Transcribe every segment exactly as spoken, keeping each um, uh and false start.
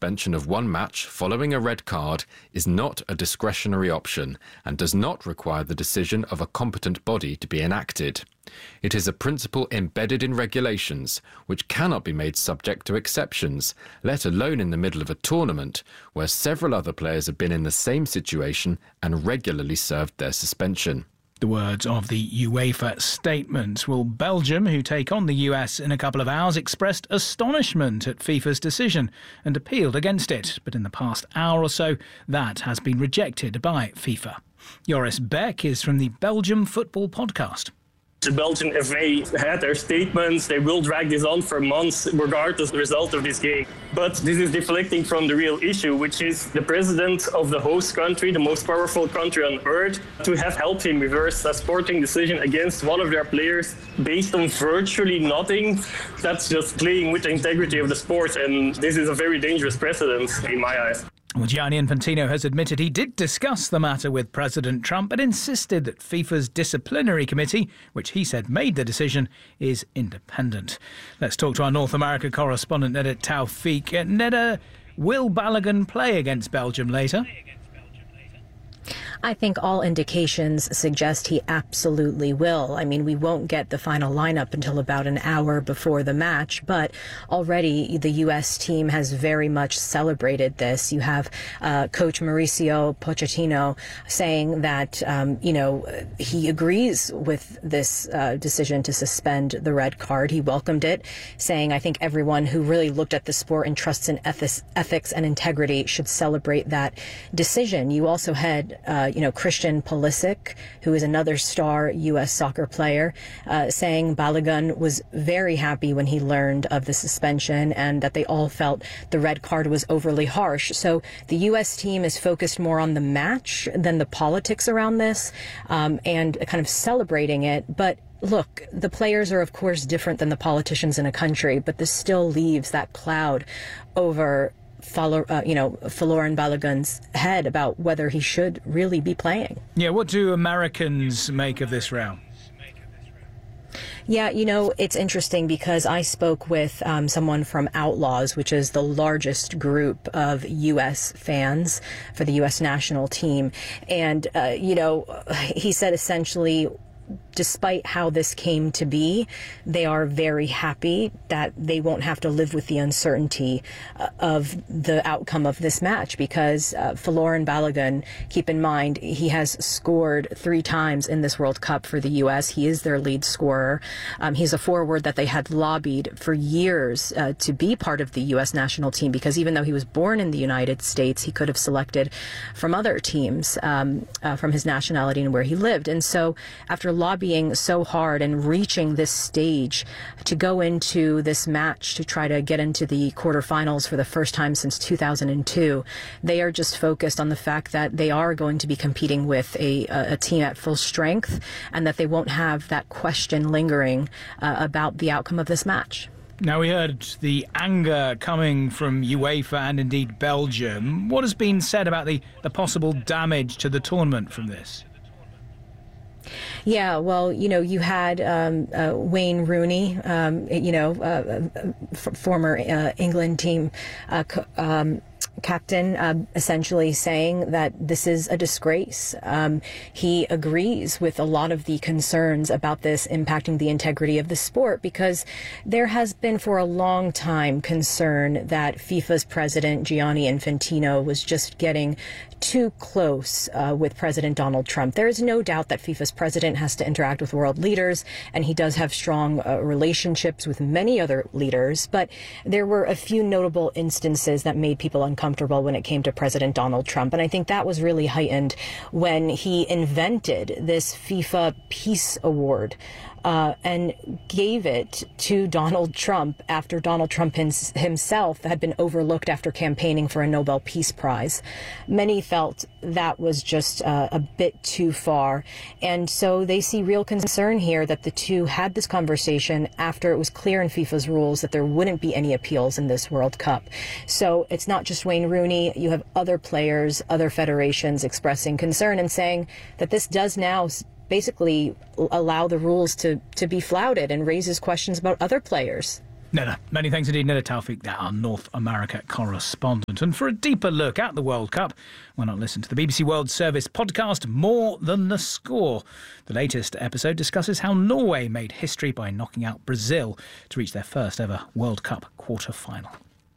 suspension of one match following a red card is not a discretionary option and does not require the decision of a competent body to be enacted. It is a principle embedded in regulations which cannot be made subject to exceptions, let alone in the middle of a tournament where several other players have been in the same situation and regularly served their suspension. The words of the UEFA statement. Well, Belgium, who take on the U S in a couple of hours, expressed astonishment at FIFA's decision and appealed against it. But in the past hour or so, that has been rejected by FIFA. Joris Beck is from the Belgium Football Podcast. The Belgian F A had their statements. They will drag this on for months, regardless of the result of this game. But this is deflecting from the real issue, which is the president of the host country, the most powerful country on earth, to have helped him reverse a sporting decision against one of their players based on virtually nothing. That's just playing with the integrity of the sport. And this is a very dangerous precedent in my eyes. Well, Gianni Infantino has admitted he did discuss the matter with President Trump, but insisted that FIFA's disciplinary committee, which he said made the decision, is independent. Let's talk to our North America correspondent, Neda Taufik. Uh, Neda, will Balogun play against Belgium later? I think all indications suggest he absolutely will. I mean, we won't get the final lineup until about an hour before the match, but already the U S team has very much celebrated this. You have uh, Coach Mauricio Pochettino saying that, um, you know, he agrees with this uh, decision to suspend the red card. He welcomed it, saying, I think everyone who really looked at the sport and trusts in ethics, ethics and integrity should celebrate that decision. You also had Uh, you know, Christian Pulisic, who is another star U S soccer player, uh, saying Balogun was very happy when he learned of the suspension and that they all felt the red card was overly harsh. So the U S team is focused more on the match than the politics around this, um, and kind of celebrating it. But look, the players are, of course, different than the politicians in a country, but this still leaves that cloud over Follow, uh, you know, Folarin Balogun's head about whether he should really be playing. Yeah, what do Americans make of this row? Yeah, you know, it's interesting because I spoke with um, someone from Outlaws, which is the largest group of U S fans for the U S national team. And, uh, you know, he said essentially, despite how this came to be, they are very happy that they won't have to live with the uncertainty uh, of the outcome of this match, because uh, Folarin Balogun, keep in mind, he has scored three times in this World Cup for the U S. He is their lead scorer. Um, he's a forward that they had lobbied for years uh, to be part of the U S national team, because even though he was born in the United States, he could have selected from other teams um, uh, from his nationality and where he lived. And so after lobbying so hard and reaching this stage to go into this match to try to get into the quarterfinals for the first time since two thousand two, they are just focused on the fact that they are going to be competing with a, a team at full strength, and that they won't have that question lingering uh, about the outcome of this match. Now, we heard the anger coming from UEFA and indeed Belgium. What has been said about the, the possible damage to the tournament from this? Yeah, well, you know, you had um, uh, Wayne Rooney, um, you know, uh, f- former uh, England team uh, co- um, captain, uh, essentially saying that this is a disgrace. Um, he agrees with a lot of the concerns about this impacting the integrity of the sport, because there has been for a long time concern that FIFA's president, Gianni Infantino, was just getting too close uh, with President Donald Trump. There is no doubt that FIFA's president has to interact with world leaders, and he does have strong uh, relationships with many other leaders, but there were a few notable instances that made people uncomfortable when it came to President Donald Trump, and I think that was really heightened when he invented this FIFA Peace Award uh, and gave it to Donald Trump after Donald Trump hins- himself had been overlooked after campaigning for a Nobel Peace Prize. Many felt that was just uh, a bit too far, and so they see real concern here that the two had this conversation after it was clear in FIFA's rules that there wouldn't be any appeals in this World Cup. So it's not just Wayne Rooney. You have other players, other federations expressing concern and saying that this does now basically allow the rules to, to be flouted and raises questions about other players. Neda, many thanks indeed, Neda Tawfik, there, our North America correspondent. And for a deeper look at the World Cup, why not listen to the B B C World Service podcast, More Than the Score? The latest episode discusses how Norway made history by knocking out Brazil to reach their first ever World Cup quarter-final.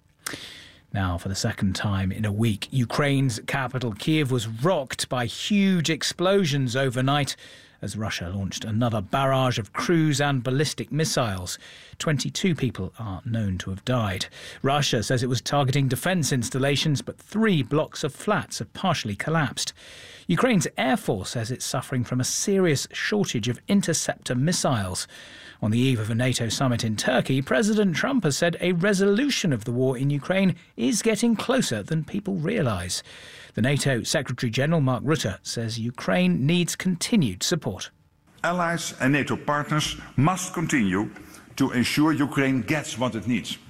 Now, for the second time in a week, Ukraine's capital, Kyiv, was rocked by huge explosions overnight as Russia launched another barrage of cruise and ballistic missiles. twenty-two people are known to have died. Russia says it was targeting defence installations, but three blocks of flats have partially collapsed. Ukraine's Air Force says it's suffering from a serious shortage of interceptor missiles. On the eve of a NATO summit in Turkey, President Trump has said a resolution of the war in Ukraine is getting closer than people realise. The NATO Secretary-General Mark Rutte says Ukraine needs continued support. Allies and NATO partners must continue to ensure Ukraine gets what it needs.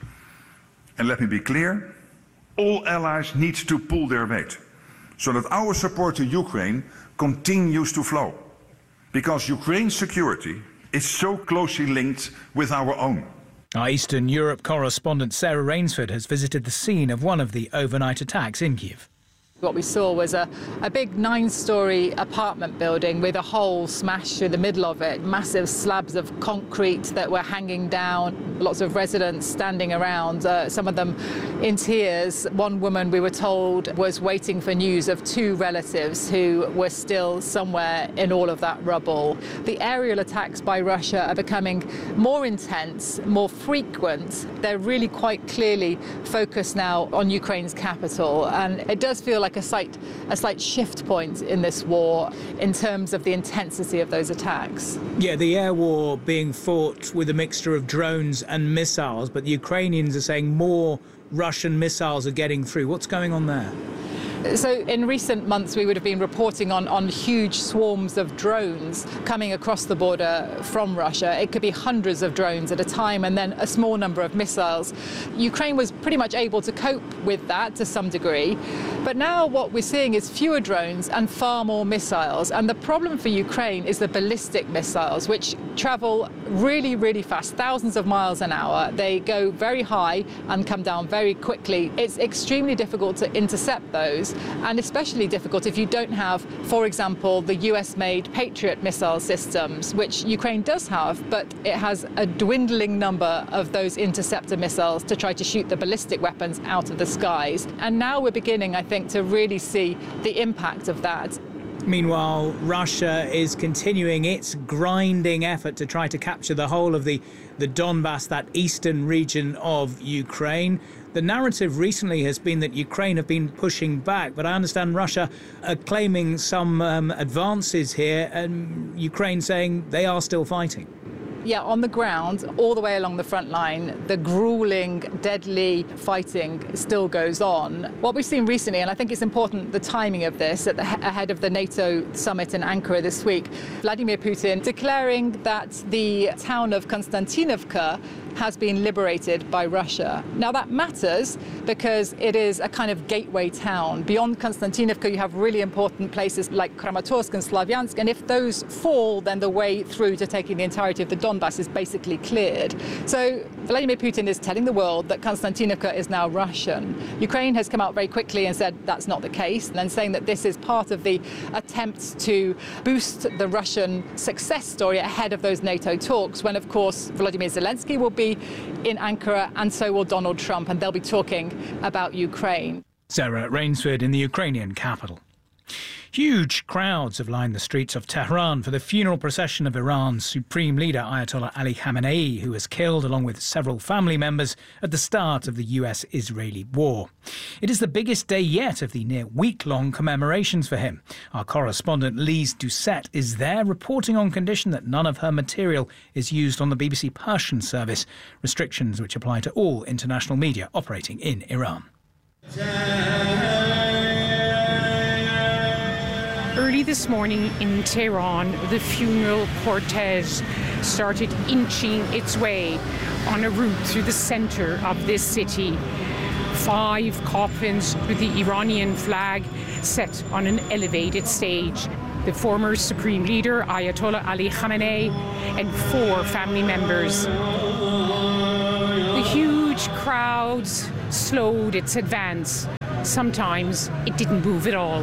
And let me be clear, all allies need to pull their weight so that our support to Ukraine continues to flow. Because Ukraine's security is so closely linked with our own. Our Eastern Europe correspondent Sarah Rainsford has visited the scene of one of the overnight attacks in Kyiv. What we saw was a, a big nine-storey apartment building with a hole smashed through the middle of it, massive slabs of concrete that were hanging down, lots of residents standing around, uh, some of them in tears. One woman, we were told, was waiting for news of two relatives who were still somewhere in all of that rubble. The aerial attacks by Russia are becoming more intense, more frequent. They're really quite clearly focused now on Ukraine's capital, and it does feel like a slight, a slight shift point in this war in terms of the intensity of those attacks. Yeah, the air war being fought with a mixture of drones and missiles, but the Ukrainians are saying more Russian missiles are getting through. What's going on there? So in recent months, we would have been reporting on, on huge swarms of drones coming across the border from Russia. It could be hundreds of drones at a time and then a small number of missiles. Ukraine was pretty much able to cope with that to some degree. But now what we're seeing is fewer drones and far more missiles. And the problem for Ukraine is the ballistic missiles, which travel really, really fast, thousands of miles an hour. They go very high and come down very quickly. It's extremely difficult to intercept those, and especially difficult if you don't have, for example, the U S-made Patriot missile systems, which Ukraine does have, but it has a dwindling number of those interceptor missiles to try to shoot the ballistic weapons out of the skies. And now we're beginning, I think, to really see the impact of that. Meanwhile, Russia is continuing its grinding effort to try to capture the whole of the, the Donbass, that eastern region of Ukraine. The narrative recently has been that Ukraine have been pushing back, but I understand Russia are claiming some um, advances here, and Ukraine saying they are still fighting. Yeah, on the ground, all the way along the front line, the grueling, deadly fighting still goes on. What we've seen recently, and I think it's important, the timing of this, at the, ahead of the NATO summit in Ankara this week, Vladimir Putin declaring that the town of Konstantinovka has been liberated by Russia. Now that matters because it is a kind of gateway town. Beyond Konstantinovka, you have really important places like Kramatorsk and Slavyansk, and if those fall, then the way through to taking the entirety of the Donbass is basically cleared. So Vladimir Putin is telling the world that Konstantinovka is now Russian. Ukraine has come out very quickly and said that's not the case, and then saying that this is part of the attempts to boost the Russian success story ahead of those NATO talks, when of course Volodymyr Zelensky will be in Ankara, and so will Donald Trump, and they'll be talking about Ukraine. Sarah Rainsford in the Ukrainian capital. Huge crowds have lined the streets of Tehran for the funeral procession of Iran's supreme leader Ayatollah Ali Khamenei, who was killed along with several family members at the start of the U S-Israeli war. It is the biggest day yet of the near week-long commemorations for him. Our correspondent Lise Doucette is there, reporting on condition that none of her material is used on the B B C Persian service, restrictions which apply to all international media operating in Iran. Early this morning in Tehran, the funeral cortege started inching its way on a route through the center of this city. Five coffins with the Iranian flag set on an elevated stage. The former supreme leader, Ayatollah Ali Khamenei, and four family members. crowds slowed its advance. Sometimes it didn't move at all.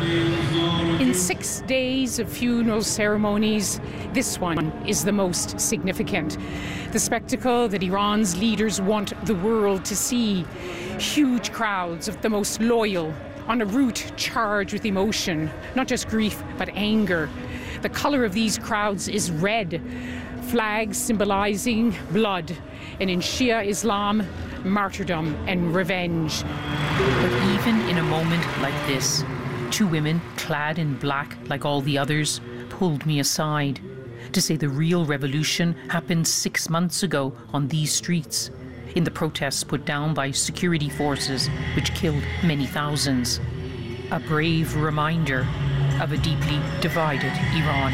In six days of funeral ceremonies, this one is the most significant. The spectacle that Iran's leaders want the world to see. Huge crowds of the most loyal on a route charged with emotion, not just grief, but anger. The colour of these crowds is red, flags symbolising blood, and in Shia Islam, martyrdom and revenge. But even in a moment like this, two women, clad in black like all the others, pulled me aside to say the real revolution happened six months ago on these streets, in the protests put down by security forces which killed many thousands. A brave reminder of a deeply divided Iran.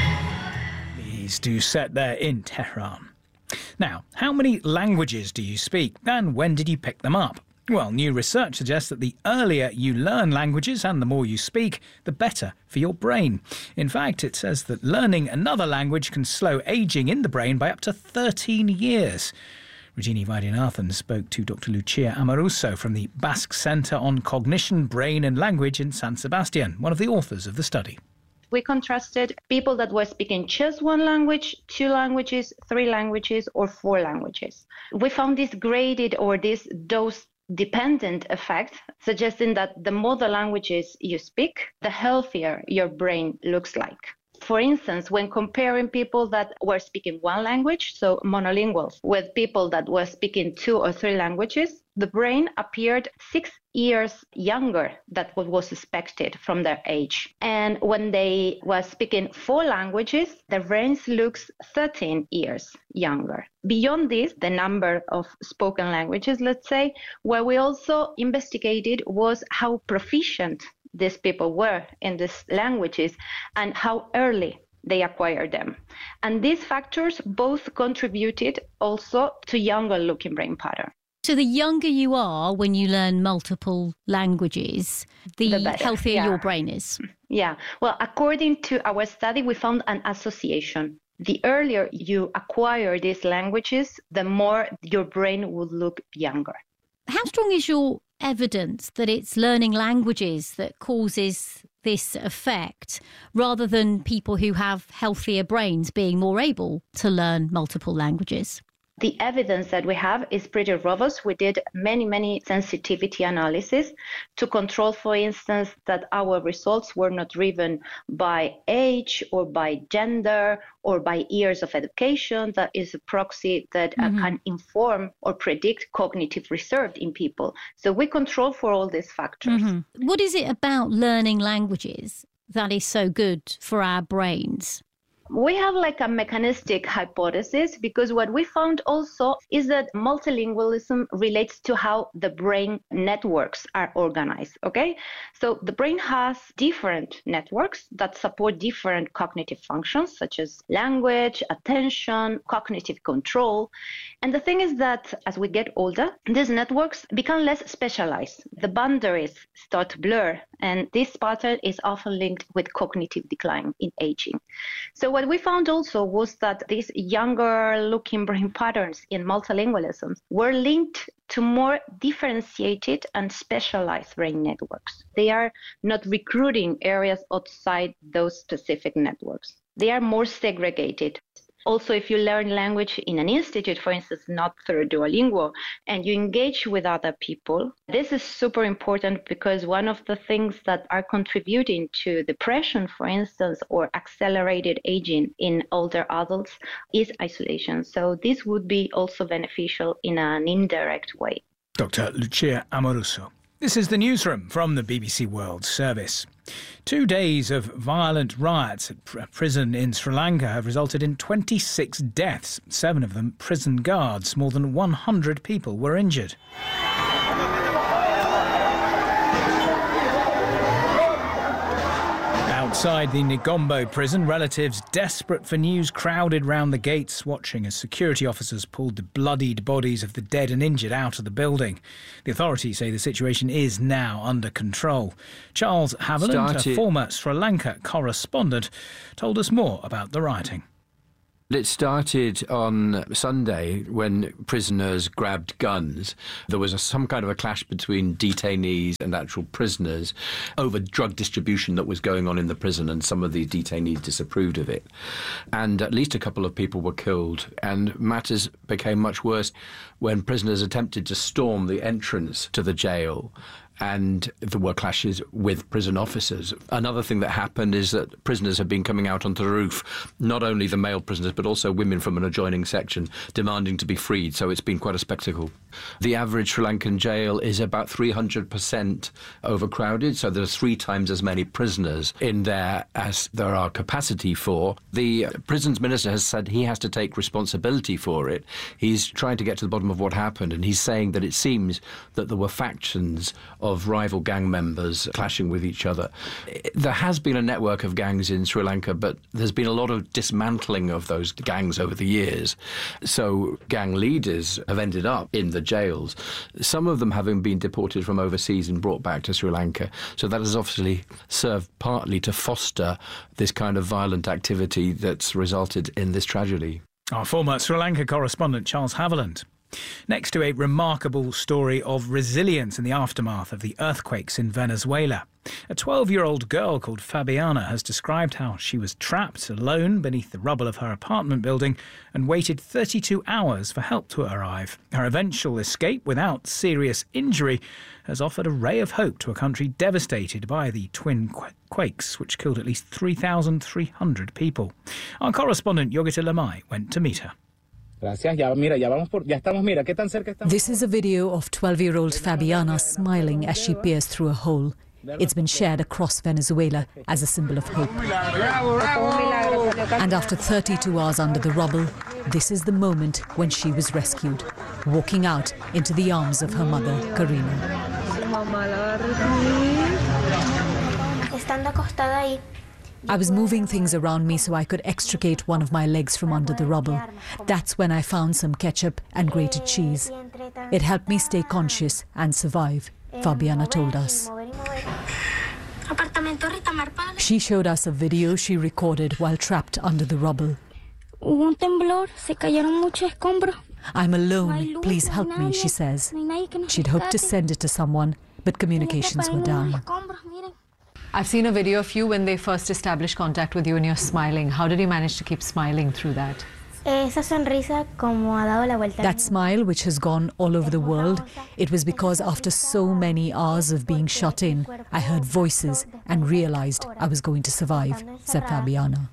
These do set there in Tehran. Now, how many languages do you speak, and when did you pick them up? Well, new research suggests that the earlier you learn languages and the more you speak, the better for your brain. In fact, it says that learning another language can slow ageing in the brain by up to thirteen years. Regina Vaidyanathan spoke to Doctor Lucia Amoruso from the Basque Centre on Cognition, Brain and Language in San Sebastian, one of the authors of the study. We contrasted people that were speaking just one language, two languages, three languages, or four languages. We found this graded or this dose-dependent effect, suggesting that the more the languages you speak, the healthier your brain looks like. For instance, when comparing people that were speaking one language, so monolinguals, with people that were speaking two or three languages, the brain appeared six years younger than what was expected from their age. And when they were speaking four languages, their brains looks thirteen years younger. Beyond this, the number of spoken languages, let's say, what we also investigated was how proficient these people were in these languages and how early they acquired them. And these factors both contributed also to younger looking brain pattern. So the younger you are when you learn multiple languages, the, The better, healthier yeah. your brain is. Yeah, well, according to our study, we found an association. The earlier you acquire these languages, the more your brain will look younger. How strong is your evidence that it's learning languages that causes this effect, rather than people who have healthier brains being more able to learn multiple languages? The evidence that we have is pretty robust. We did many, many sensitivity analysis to control, for instance, that our results were not driven by age or by gender or by years of education. That is a proxy that mm-hmm. uh, can inform or predict cognitive reserve in people. So we control for all these factors. Mm-hmm. What is it about learning languages that is so good for our brains? We have like a mechanistic hypothesis, because what we found also is that multilingualism relates to how the brain networks are organized, okay? So the brain has different networks that support different cognitive functions, such as language, attention, cognitive control. And the thing is that as we get older, these networks become less specialized. The boundaries start to blur, and this pattern is often linked with cognitive decline in aging. So what we found also was that these younger looking brain patterns in multilingualism were linked to more differentiated and specialized brain networks. They are not recruiting areas outside those specific networks. They are more segregated. Also, if you learn language in an institute, for instance, not through Duolingo, and you engage with other people, this is super important, because one of the things that are contributing to depression, for instance, or accelerated aging in older adults is isolation. So this would be also beneficial in an indirect way. Doctor Lucia Amoruso. This is the newsroom from the B B C World Service. Two days of violent riots at a prison in Sri Lanka have resulted in twenty-six deaths, seven of them prison guards. More than one hundred people were injured. Outside the Negombo prison, relatives desperate for news crowded round the gates, watching as security officers pulled the bloodied bodies of the dead and injured out of the building. The authorities say the situation is now under control. Charles Haviland, Started. a former Sri Lanka correspondent, told us more about the rioting. It started on Sunday when prisoners grabbed guns. There was a, some kind of a clash between detainees and actual prisoners over drug distribution that was going on in the prison, and some of the detainees disapproved of it. And at least a couple of people were killed, and matters became much worse when prisoners attempted to storm the entrance to the jail, and there were clashes with prison officers. Another thing that happened is that prisoners have been coming out onto the roof, not only the male prisoners, but also women from an adjoining section, demanding to be freed, so it's been quite a spectacle. The average Sri Lankan jail is about three hundred percent overcrowded, so there's three times as many prisoners in there as there are capacity for. The prisons minister has said he has to take responsibility for it. He's trying to get to the bottom of what happened, and he's saying that it seems that there were factions of rival gang members clashing with each other. There has been a network of gangs in Sri Lanka, but there's been a lot of dismantling of those gangs over the years. So gang leaders have ended up in the jails, some of them having been deported from overseas and brought back to Sri Lanka. So that has obviously served partly to foster this kind of violent activity that's resulted in this tragedy. Our former Sri Lanka correspondent Charles Haviland. Next to a remarkable story of resilience in the aftermath of the earthquakes in Venezuela. A twelve-year-old girl called Fabiana has described how she was trapped alone beneath the rubble of her apartment building and waited thirty-two hours for help to arrive. Her eventual escape without serious injury has offered a ray of hope to a country devastated by the twin qu- quakes, which killed at least three thousand three hundred people. Our correspondent Yogita Lamai went to meet her. This is a video of twelve-year-old Fabiana smiling as she peers through a hole. It's been shared across Venezuela as a symbol of hope. And after thirty-two hours under the rubble, this is the moment when she was rescued, walking out into the arms of her mother, Karina. I was moving things around me so I could extricate one of my legs from under the rubble. That's when I found some ketchup and grated cheese. It helped me stay conscious and survive, Fabiana told us. She showed us a video she recorded while trapped under the rubble. I'm alone, please help me, she says. She'd hoped to send it to someone, but communications were down. I've seen a video of you when they first established contact with you and you're smiling. How did you manage to keep smiling through that? That smile, which has gone all over the world, it was because after so many hours of being shut in, I heard voices and realized I was going to survive, said Fabiana.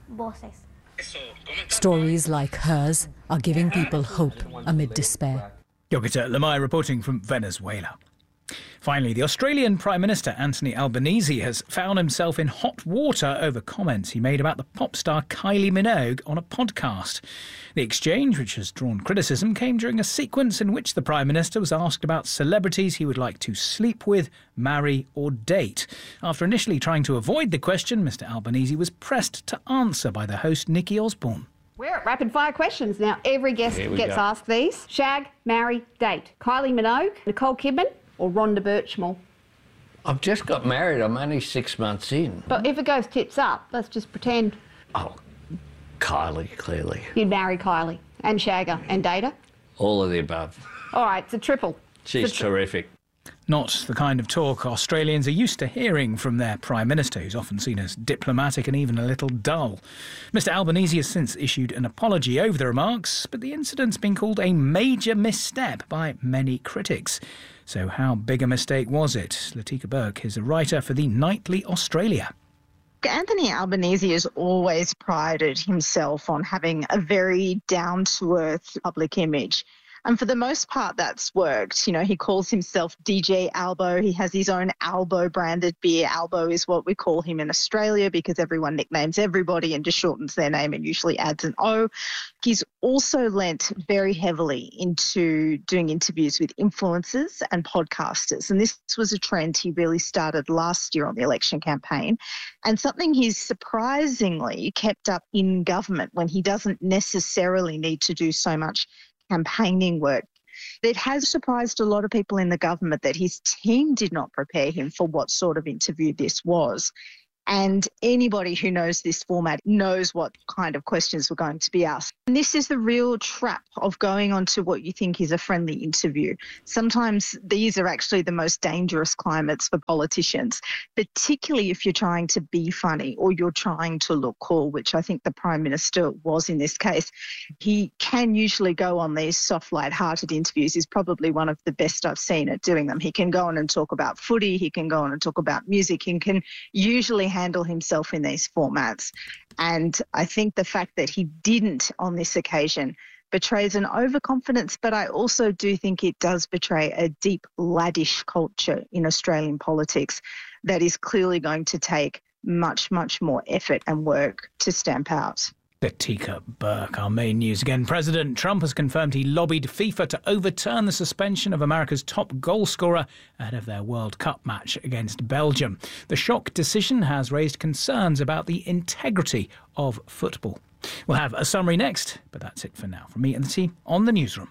Stories like hers are giving people hope amid despair. Yogita Lamai reporting from Venezuela. Finally, the Australian Prime Minister Anthony Albanese has found himself in hot water over comments he made about the pop star Kylie Minogue on a podcast. The exchange, which has drawn criticism, came during a sequence in which the Prime Minister was asked about celebrities he would like to sleep with, marry or date. After initially trying to avoid the question, Mr Albanese was pressed to answer by the host Nikki Osborne. We're at rapid fire questions now. Every guest gets go. asked these. Shag, marry, date. Kylie Minogue, Nicole Kidman or Rhonda Birchmore? I've just got married. I'm only six months in. But if it goes tits up, let's just pretend. Oh, Kylie, clearly. You'd marry Kylie and shag her and date her? All of the above. All right, it's a triple. She's a tri- terrific. Not the kind of talk Australians are used to hearing from their Prime Minister, who's often seen as diplomatic and even a little dull. Mr Albanese has since issued an apology over the remarks, but the incident's been called a major misstep by many critics. So how big a mistake was it? Latika Burke is a writer for the Nightly Australia. Anthony Albanese has always prided himself on having a very down-to-earth public image. And for the most part, that's worked. You know, he calls himself D J Albo. He has his own Albo-branded beer. Albo is what we call him in Australia because everyone nicknames everybody and just shortens their name and usually adds an O. He's also lent very heavily into doing interviews with influencers and podcasters. And this was a trend he really started last year on the election campaign, and something he's surprisingly kept up in government when he doesn't necessarily need to do so much campaigning work. It has surprised a lot of people in the government that his team did not prepare him for what sort of interview this was. And anybody who knows this format knows what kind of questions were going to be asked. And this is the real trap of going on to what you think is a friendly interview. Sometimes these are actually the most dangerous climates for politicians, particularly if you're trying to be funny or you're trying to look cool, which I think the Prime Minister was in this case. He can usually go on these soft, light-hearted interviews. He's probably one of the best I've seen at doing them. He can go on and talk about footy. He can go on and talk about music. He can usually handle himself in these formats. And I think the fact that he didn't on this occasion betrays an overconfidence, but I also do think it does betray a deep laddish culture in Australian politics that is clearly going to take much, much more effort and work to stamp out. Latika Burke, our main news again. President Trump has confirmed he lobbied FIFA to overturn the suspension of America's top goal scorer ahead of their World Cup match against Belgium. The shock decision has raised concerns about the integrity of football. We'll have a summary next, but that's it for now. From me and the team on the newsroom.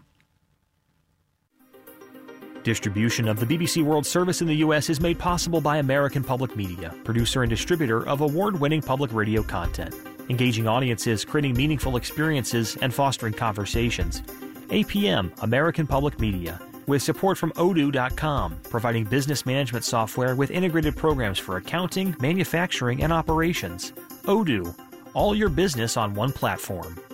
Distribution of the B B C World Service in the U S is made possible by American Public Media, producer and distributor of award-winning public radio content. Engaging audiences, creating meaningful experiences, and fostering conversations. A P M, American Public Media, with support from odoo dot com, providing business management software with integrated programs for accounting, manufacturing, and operations. Odoo, all your business on one platform.